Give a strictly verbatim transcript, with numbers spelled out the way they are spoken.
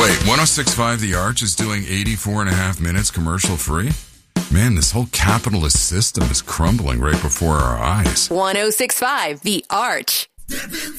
Wait, one oh six point five The Arch is doing eighty-four and a half minutes commercial free? Man, this whole capitalist system is crumbling right before our eyes. one oh six point five The Arch.